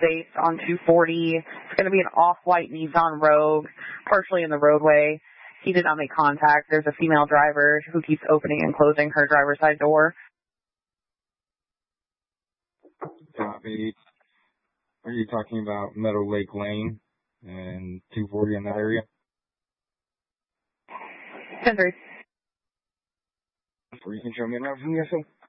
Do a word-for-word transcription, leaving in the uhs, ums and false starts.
space on two forty. It's going to be an off-white Nissan Rogue, partially in the roadway. He did not make contact. There's a female driver who keeps opening and closing her driver's side door. Copy. Are you talking about Meadow Lake Lane and two forty in that area? ten three. Or you can show me an option, yes, sir.